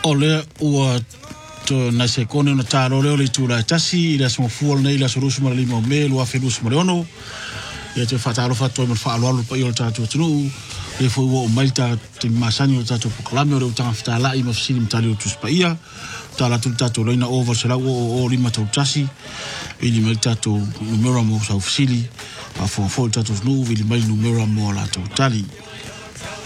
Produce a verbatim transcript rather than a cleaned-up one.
Ole ua to na se kone na taro leo le tura tasi ila smo fuol nei la sorusu ma lima me lo afelus ma leono ya te fatalo fatto mo fa lo pa yo tatu tunu le fo wo malta te masani o tatu proclame o tanga fatala i mo silim tali o tuspaia tala tu tatu le na over sela o o lima to tasi ili malta to numero mo sa ofisili a fo fo tatu nu ili mai numero mo la to tali